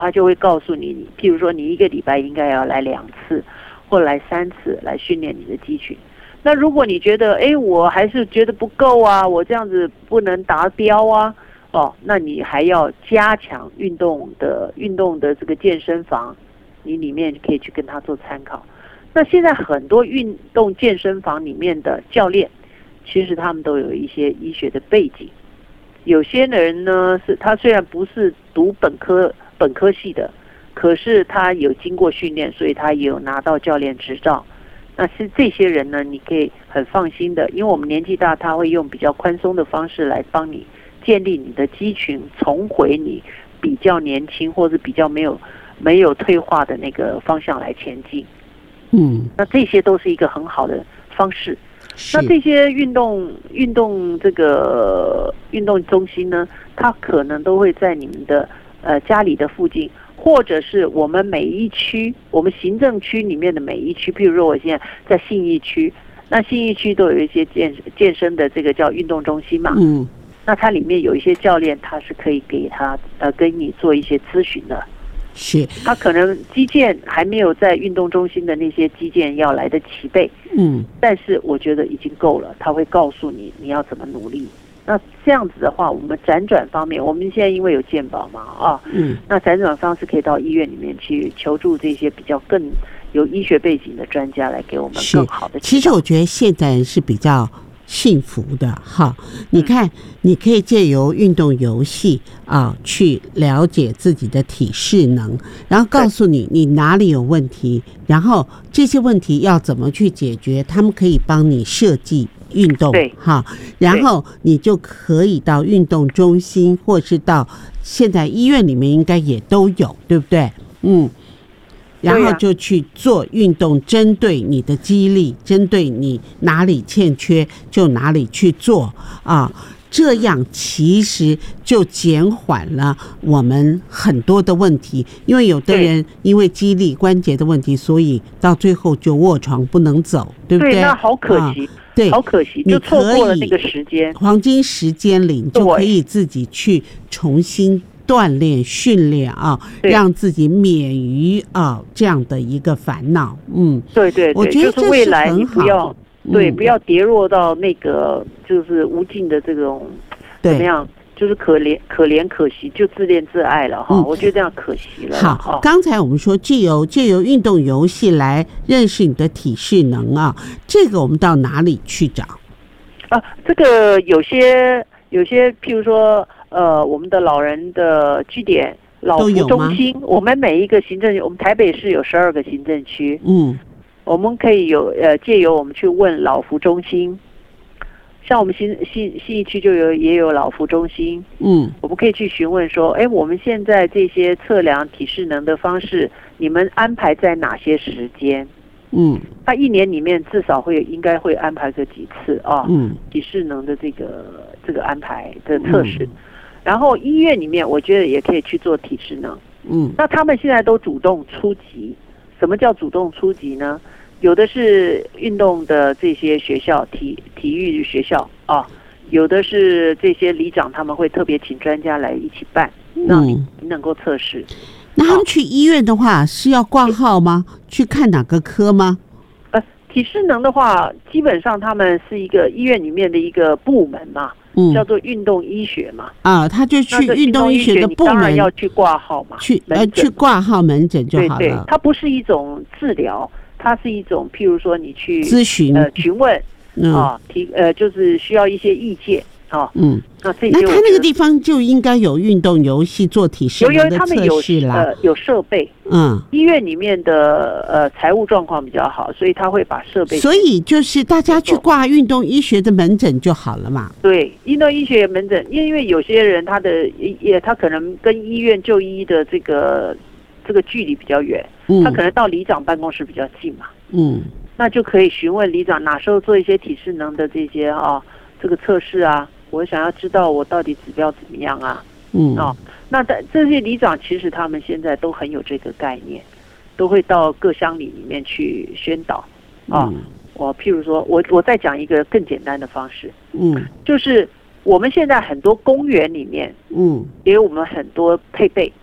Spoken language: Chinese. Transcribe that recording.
他就会告诉你，譬如说你一个礼拜应该要来2次，或来3次来训练你的肌群。那如果你觉得，我还是觉得不够啊，我这样子不能达标啊，那你还要加强运动的这个健身房，你里面可以去跟他做参考。那现在很多运动健身房里面的教练，其实他们都有一些医学的背景。有些人呢，他虽然不是读本科系的，可是他有经过训练，所以他也有拿到教练执照。那是这些人呢，你可以很放心的，因为我们年纪大，他会用比较宽松的方式来帮你建立你的肌群，重回你比较年轻或者比较没有退化的那个方向来前进。那这些都是一个很好的方式。那这些运动这个运动中心呢，它可能都会在你们的家里的附近，或者是我们每一区，我们行政区里面的每一区，譬如说我现在在信义区，那信义区都有一些健身的这个叫运动中心嘛，那它里面有一些教练，他是可以给他跟你做一些咨询的。 是， 他可能肌腱还没有在运动中心的那些肌腱要来得齐备，但是我觉得已经够了，他会告诉你你要怎么努力。那这样子的话，我们辗转方面，我们现在因为有健保嘛，那辗转方式可以到医院里面去求助这些比较更有医学背景的专家来给我们更好的指导。 其实我觉得现在人是比较幸福的哈，你看，你可以借由运动游戏去了解自己的体适能，然后告诉你你哪里有问题，然后这些问题要怎么去解决，他们可以帮你设计运动哈，然后你就可以到运动中心，或是到现在医院里面应该也都有，对不对？然后就去做运动，针对你的肌力，针对你哪里欠缺就哪里去做这样其实就减缓了我们很多的问题。因为有的人因为肌力关节的问题，所以到最后就卧床不能走，对不对？ 对，那好可惜， 对， 好可惜，就错过了那个时间， 黄金时间里，你就可以自己去重新锻炼训练让自己免于这样的一个烦恼。 对， 我觉得就是未来你不要不要跌落到那个就是无尽的这种怎么样，就是可怜可惜，就自恋自爱了我觉得这样可惜了。 好，刚才我们说借由运动游戏来认识你的体适能这个我们到哪里去找这个有些譬如说我们的老人的据点老福中心，我们每一个行政，我们台北市有12个行政区，我们可以借由我们去问老福中心，像我们信义区就也有老福中心，我们可以去询问说，我们现在这些测量体适能的方式，你们安排在哪些时间？他1年里面至少应该会安排个几次体适能的这个安排的测试。然后医院里面，我觉得也可以去做体适能。那他们现在都主动出击。什么叫主动出击呢？有的是运动的这些学校，体育学校有的是这些里长，他们会特别请专家来一起办，让你能够测试。 那他们去医院的话是要挂号吗？去看哪个科吗？ 体适能的话，基本上他们是一个医院里面的一一个部门嘛，叫做运动医学嘛。他就去运动医学的部门，当然要去挂号嘛，去挂号门诊就好了。 对，它不是一种治疗，它是一种，譬如说你去咨询、 询问就是需要一些意见。那他那个地方就应该有运动游戏做体适能的测试啦， 有设备。医院里面的财务状况比较好，所以他会把设备。 所以就是大家去挂运动医学的门诊就好了嘛。 对，运动医学门诊，因为有些人他可能跟医院就医的这个距离比较远，他可能到里长办公室比较近嘛。那就可以询问里长哪时候做一些体适能的这些这个测试我想要知道我到底指标怎么样那这些里长其实他们现在都很有这个概念，都会到各乡里里面去宣导我譬如说我再讲一个更简单的方式，就是我们现在很多公园里面给我们很多配备，